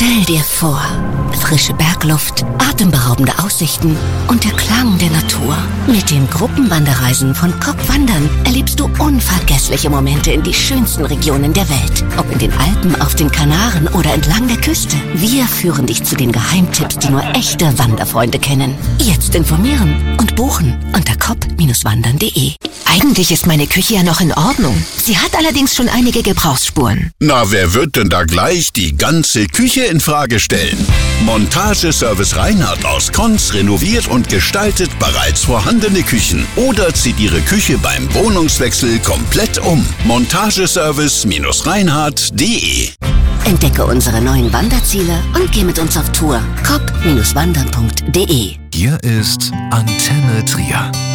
Stell dir vor, frische Bergluft, atemberaubende Aussichten und der Klang der Natur. Mit den Gruppenwanderreisen von Kopp Wandern erlebst du unvergessliche Momente in die schönsten Regionen der Welt. Ob in den Alpen, auf den Kanaren oder entlang der Küste. Wir führen dich zu den Geheimtipps, die nur echte Wanderfreunde kennen. Jetzt informieren und buchen unter kopp-wandern.de. Eigentlich ist meine Küche ja noch in Ordnung. Sie hat allerdings schon einige Gebrauchsspuren. Na, wer wird denn da gleich die ganze Küche in Frage stellen? Montageservice Reinhardt aus Konz renoviert und gestaltet bereits vorhandene Küchen oder zieht Ihre Küche beim Wohnungswechsel komplett um. Montageservice-reinhardt.de. Entdecke unsere neuen Wanderziele und geh mit uns auf Tour. kopp-wandern.de. Hier ist Antenne Trier.